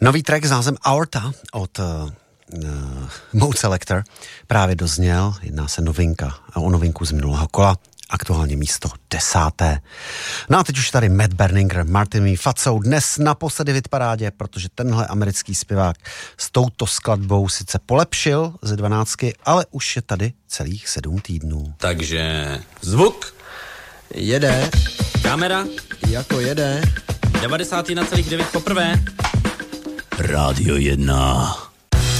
Nový track s názvem Aorta od Mode Selector právě dozněl, jedná se o novinku z minulého kola, aktuálně místo 10. No a teď už tady Matt Berninger, Martin V. Facou dnes naposledy v hitparádě, protože tenhle americký zpěvák s touto skladbou sice polepšil ze 12, ale už je tady celých 7 týdnů. Takže zvuk jede, kamera jako jede, 91,9 poprvé. Rádio 1.